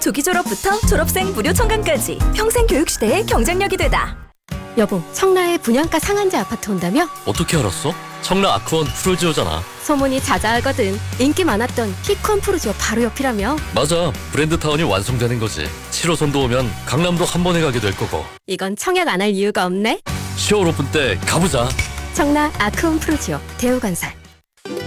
조기 졸업부터 졸업생 무료 청강까지 평생 교육 시대의 경쟁력이 되다. 여보, 청라에 분양가 상한제 아파트 온다며? 어떻게 알았어? 청라 아크원 프로지오잖아. 소문이 자자하거든. 인기 많았던 피콘 프로지오 바로 옆이라며? 맞아, 브랜드타운이 완성되는 거지. 7호선도 오면 강남도 한 번에 가게 될 거고. 이건 청약 안 할 이유가 없네. 10월 오픈 때 가보자. 청라 아크온 프로지오 대우건설.